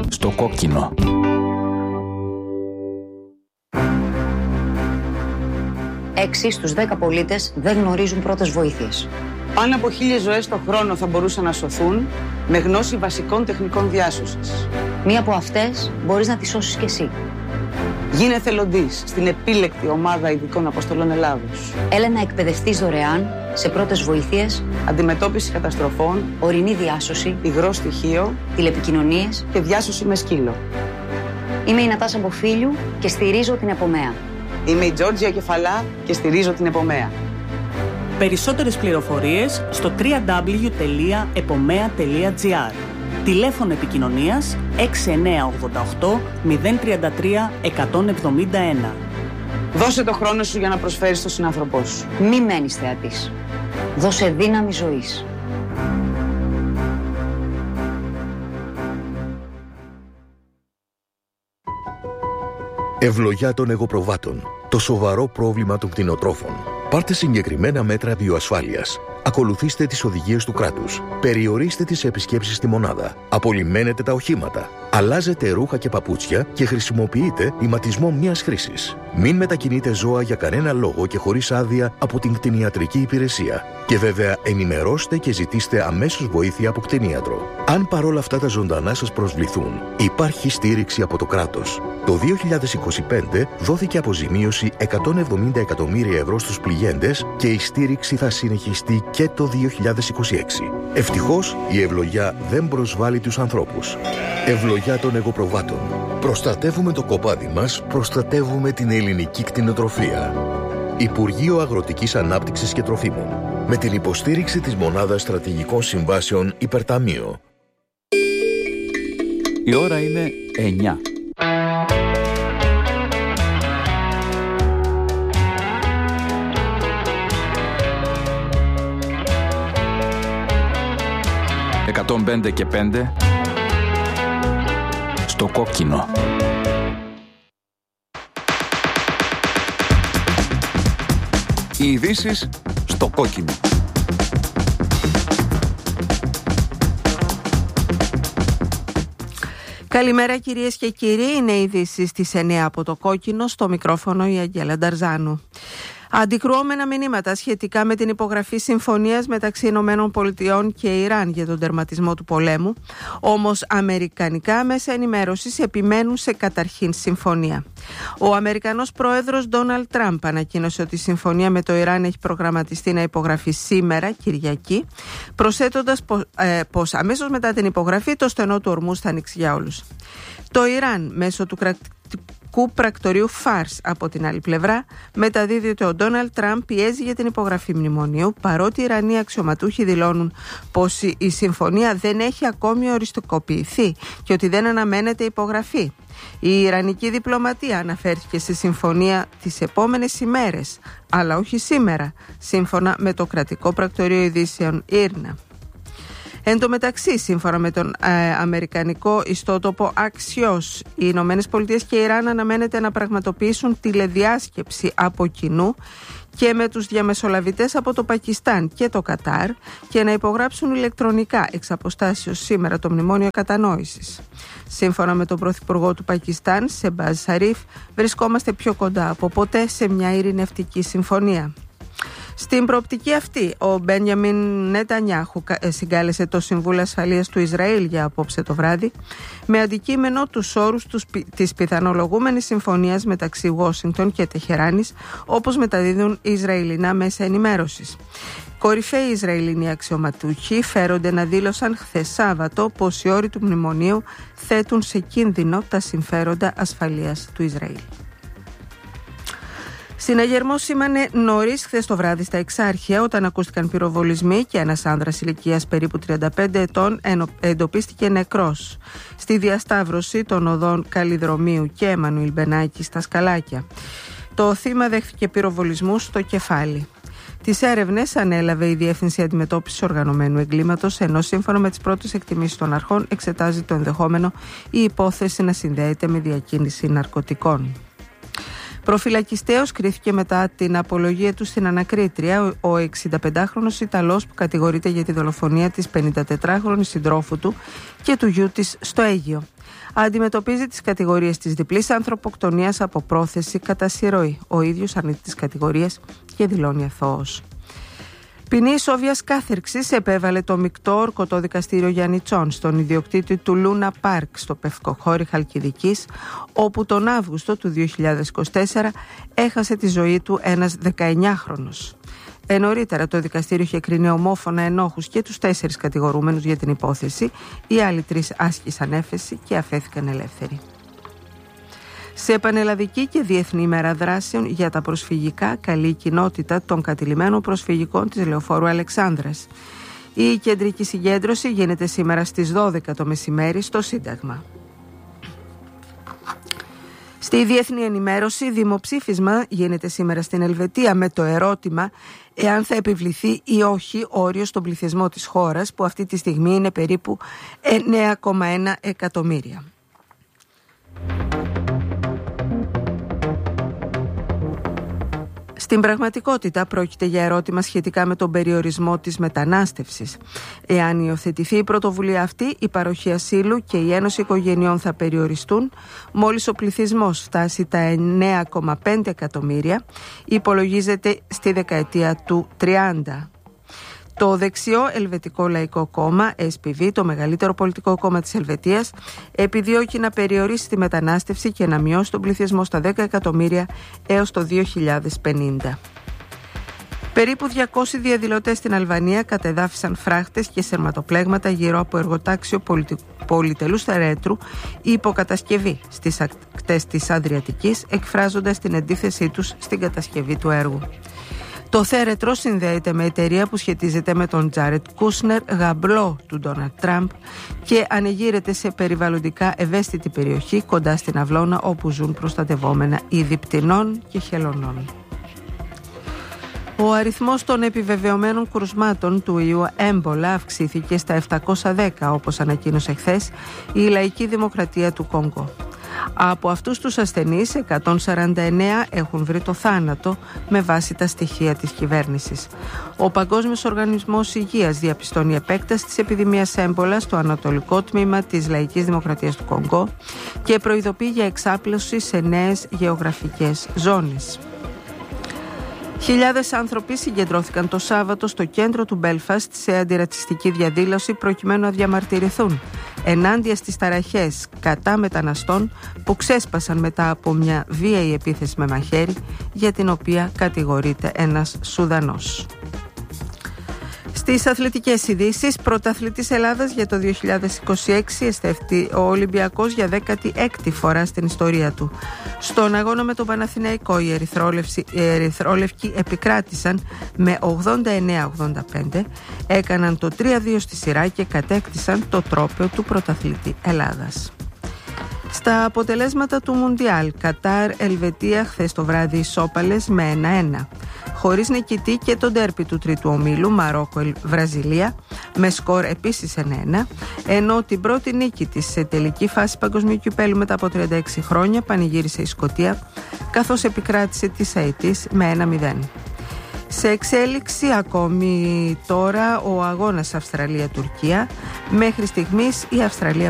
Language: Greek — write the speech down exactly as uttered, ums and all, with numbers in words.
Στο κόκκινο. Έξι στους δέκα πολίτες δεν γνωρίζουν πρώτες βοήθειες. Πάνω από χίλιες ζωές το χρόνο θα μπορούσαν να σωθούν με γνώση βασικών τεχνικών διάσωσης. Μία από αυτές μπορείς να τη σώσεις κι εσύ. Γίνε εθελοντής στην επίλεκτη ομάδα ειδικών αποστολών Ελλάδος. Έλα να εκπαιδευτείς δωρεάν σε πρώτες βοήθειες, αντιμετώπιση καταστροφών, ορεινή διάσωση, υγρό στοιχείο, τηλεπικοινωνίες και διάσωση με σκύλο. Είμαι η Νατάσα Μποφίλιου και στηρίζω την Επομέα. Είμαι η Τζόρτζια Κεφαλά και στηρίζω την Επομέα. Περισσότερες πληροφορίες στο double-u double-u double-u τελεία επομέα τελεία τζι άρ. Τηλέφωνο επικοινωνίας έξι εννιά οκτώ οκτώ μηδέν τρία τρία εκατόν εβδομήντα ένα. Δώσε το χρόνο σου για να προσφέρεις τον συνάνθρωπό σου. Μη μένεις θεατής. Δώσε δύναμη ζωής. Ευλογιά των εγωπροβάτων. Το σοβαρό πρόβλημα των κτηνοτρόφων. Πάρτε συγκεκριμένα μέτρα βιοασφάλειας. Ακολουθήστε τις οδηγίες του κράτους. Περιορίστε τις επισκέψεις στη μονάδα. Απολυμμένετε τα οχήματα. Αλλάζετε ρούχα και παπούτσια και χρησιμοποιείτε ηματισμό μιας χρήσης. Μην μετακινείτε ζώα για κανένα λόγο και χωρίς άδεια από την κτηνιατρική υπηρεσία. Και βέβαια ενημερώστε και ζητήστε αμέσως βοήθεια από κτηνίατρο. Αν παρόλα αυτά τα ζωντανά σας προσβληθούν, υπάρχει στήριξη από το κράτος. Το δύο χιλιάδες είκοσι πέντε δόθηκε αποζημίωση εκατόν εβδομήντα εκατομμύρια ευρώ στους πληγέντες και η στήριξη θα συνεχιστεί και το δύο χιλιάδες είκοσι έξι. Ευτυχώς, η ευλογιά δεν προσβάλλει τους ανθρώπους. Ευλογιά των εγωπροβάτων. Προστατεύουμε το κοπάδι μας, προστατεύουμε την ελληνική κτηνοτροφία. Υπουργείο Αγροτικής Ανάπτυξης και Τροφίμων. Με την υποστήριξη της Μονάδας Στρατηγικών Συμβάσεων Υπερταμείο. Η ώρα είναι εννιά. εκατόν πέντε και πέντε στο κόκκινο. Οι ειδήσεις στο κόκκινο. Καλημέρα κυρίες και κύριοι, είναι οι ειδήσεις στις εννιά από το κόκκινο, στο μικρόφωνο η Αγγέλα Νταρζάνου. Αντικρουόμενα μηνύματα σχετικά με την υπογραφή συμφωνίας μεταξύ Ηνωμένων Πολιτειών και Ιράν για τον τερματισμό του πολέμου, όμως αμερικανικά μέσα ενημέρωσης επιμένουν σε καταρχήν συμφωνία. Ο Αμερικανός πρόεδρος Ντόναλντ Τραμπ ανακοίνωσε ότι η συμφωνία με το Ιράν έχει προγραμματιστεί να υπογραφεί σήμερα, Κυριακή, προσθέτοντας πως, ε, πως αμέσως μετά την υπογραφή το στενό του ορμούς θα ανοίξει για όλους. Το Ιράν, μέσω του κρατικού πρακτορείου Φάρς, από την άλλη πλευρά, μεταδίδει ότι ο Ντόναλντ Τραμπ πιέζει για την υπογραφή μνημονίου, παρότι οι Ιρανοί αξιωματούχοι δηλώνουν πως η συμφωνία δεν έχει ακόμη οριστικοποιηθεί και ότι δεν αναμένεται υπογραφή. Η Ιρανική διπλωματία αναφέρθηκε στη συμφωνία τις επόμενες ημέρες, αλλά όχι σήμερα, σύμφωνα με το κρατικό πρακτορείο ειδήσεων Ίρνα. Εν τω μεταξύ, σύμφωνα με τον ε, αμερικανικό ιστότοπο Axios, οι Ηνωμένες Πολιτείες και η Ιράν αναμένεται να πραγματοποιήσουν τηλεδιάσκεψη από κοινού και με τους διαμεσολαβητές από το Πακιστάν και το Κατάρ και να υπογράψουν ηλεκτρονικά εξ αποστάσεως σήμερα το μνημόνιο κατανόησης. Σύμφωνα με τον Πρωθυπουργό του Πακιστάν, Σεμπάζ Σαρίφ, βρισκόμαστε πιο κοντά από ποτέ σε μια ειρηνευτική συμφωνία. Στην προοπτική αυτή, ο Μπένιαμιν Νετανιάχου συγκάλεσε το Συμβούλιο Ασφαλείας του Ισραήλ για απόψε το βράδυ, με αντικείμενο τους όρους της πιθανολογούμενης συμφωνίας μεταξύ Ουάσιγκτον και Τεχεράνης, όπως μεταδίδουν Ισραηλινά μέσα ενημέρωσης. Κορυφαίοι Ισραηλινοί αξιωματούχοι φέρονται να δήλωσαν χθες Σάββατο πως οι όροι του μνημονίου θέτουν σε κίνδυνο τα συμφέροντα ασφαλείας του Ισραήλ. Συναγερμό σήμανε νωρίς χθες το βράδυ στα Εξάρχεια, όταν ακούστηκαν πυροβολισμοί και ένας άνδρας ηλικίας περίπου τριάντα πέντε ετών εντοπίστηκε νεκρός στη διασταύρωση των οδών Καλλιδρομίου και Εμμανουήλ Μπενάκη στα Σκαλάκια. Το θύμα δέχθηκε πυροβολισμούς στο κεφάλι. Τις έρευνες ανέλαβε η Διεύθυνση Αντιμετώπισης Οργανωμένου Εγκλήματος, ενώ σύμφωνα με τις πρώτες εκτιμήσεις των αρχών εξετάζει το ενδεχόμενο η υπόθεση να συνδέεται με διακίνηση ναρκωτικών. Προφυλακιστέως κρίθηκε μετά την απολογία του στην ανακρίτρια ο εξηνταπεντάχρονος Ιταλός που κατηγορείται για τη δολοφονία της πενηντατετράχρονης συντρόφου του και του γιού της στο Αίγυο. Αντιμετωπίζει τις κατηγορίες της διπλής ανθρωποκτονίας από πρόθεση κατά συρροή. Ο ίδιος αρνείται τις κατηγορίες και δηλώνει αθώος. Ποινή ισόβιας κάθερξης επέβαλε το μεικτό ορκωτό δικαστήριο Γιαννιτσών στον ιδιοκτήτη του Λούνα Πάρκ στο Πευκοχώρι Χαλκιδικής, όπου τον Αύγουστο του δύο χιλιάδες είκοσι τέσσερα έχασε τη ζωή του ένας δεκαεννιάχρονος. Ε, νωρίτερα το δικαστήριο είχε κρίνει ομόφωνα ενόχους και τους τέσσερις κατηγορούμενους για την υπόθεση. Οι άλλοι τρεις άσκησαν έφεση και αφέθηκαν ελεύθεροι. Σε πανελλαδική και διεθνή ημέρα δράσεων για τα προσφυγικά καλεί η κοινότητα των κατηλημένων προσφυγικών της Λεωφόρου Αλεξάνδρας. Η κεντρική συγκέντρωση γίνεται σήμερα στις δώδεκα το μεσημέρι στο Σύνταγμα. Στη διεθνή ενημέρωση, δημοψήφισμα γίνεται σήμερα στην Ελβετία με το ερώτημα εάν θα επιβληθεί ή όχι όριο στον πληθυσμό της χώρας, που αυτή τη στιγμή είναι περίπου εννέα κόμμα ένα εκατομμύρια. Στην πραγματικότητα πρόκειται για ερώτημα σχετικά με τον περιορισμό της μετανάστευσης. Εάν υιοθετηθεί η πρωτοβουλία αυτή, η παροχή ασύλου και η ένωση οικογενειών θα περιοριστούν μόλις ο πληθυσμός φτάσει τα εννέα κόμμα πέντε εκατομμύρια, υπολογίζεται στη δεκαετία του τριάντα. Το δεξιό Ελβετικό Λαϊκό Κόμμα, ες πι βι, το μεγαλύτερο πολιτικό κόμμα της Ελβετίας, επιδιώκει να περιορίσει τη μετανάστευση και να μειώσει τον πληθυσμό στα δέκα εκατομμύρια έως το δύο χιλιάδες πενήντα. Περίπου διακόσιοι διαδηλωτές στην Αλβανία κατεδάφισαν φράχτες και σερματοπλέγματα γύρω από εργοτάξιο πολυ... πολυτελούς θερέτρου ή υποκατασκευή στις ακτές της Αδριατικής, εκφράζοντας την αντίθεσή τους στην κατασκευή του έργου. Το θέρετρο συνδέεται με εταιρεία που σχετίζεται με τον Τζάρετ Κούσνερ, γαμπρό του Ντόναλντ Τραμπ, και ανοιγείρεται σε περιβαλλοντικά ευαίσθητη περιοχή κοντά στην Αυλώνα, όπου ζουν προστατευόμενα είδη πτηνών και χελωνών. Ο αριθμός των επιβεβαιωμένων κρουσμάτων του ιού έμπολα αυξήθηκε στα επτακόσια δέκα, όπως ανακοίνωσε χθες η Λαϊκή Δημοκρατία του Κονγκό. Από αυτούς τους ασθενείς, εκατόν σαράντα εννέα έχουν βρει το θάνατο με βάση τα στοιχεία της κυβέρνησης. Ο Παγκόσμιος Οργανισμός Υγείας διαπιστώνει επέκταση της επιδημίας έμπολα στο ανατολικό τμήμα της Λαϊκής Δημοκρατίας του Κονγκό και προειδοποιεί για εξάπλωση σε νέες γεωγραφικές ζώνες. Χιλιάδες άνθρωποι συγκεντρώθηκαν το Σάββατο στο κέντρο του Μπέλφαστ σε αντιρατσιστική διαδήλωση προκειμένου να διαμαρτυρηθούν ενάντια στις ταραχές κατά μεταναστών που ξέσπασαν μετά από μια βίαιη επίθεση με μαχαίρι, για την οποία κατηγορείται ένας Σουδανός. Στις αθλητικές ειδήσεις, πρωταθλητής Ελλάδας για το δύο χιλιάδες είκοσι έξι εστέφθη ο Ολυμπιακός για δέκατη έκτη φορά στην ιστορία του. Στον αγώνα με τον Παναθηναϊκό, οι ερυθρόλευκοι επικράτησαν με ογδόντα εννέα ογδόντα πέντε, έκαναν το τρία δύο στη σειρά και κατέκτησαν το τρόπαιο του πρωταθλητή Ελλάδας. Στα αποτελέσματα του Μουντιάλ, Κατάρ Ελβετία χθες το βράδυ ισόπαλες με ένα ένα. Χωρίς νικητή και το ντέρπι του τρίτου ομίλου, Μαρόκο Βραζιλία, με σκορ επίσης ένα ένα, ενώ την πρώτη νίκη της σε τελική φάση παγκοσμίου κυπέλλου μετά από τριάντα έξι χρόνια πανηγύρισε η Σκωτία, καθώς επικράτησε τη Αιτής με ένα μηδέν. Σε εξέλιξη ακόμη τώρα ο αγώνας Αυστραλία-Τουρκία. Μέχρι στιγμής η Αυστραλία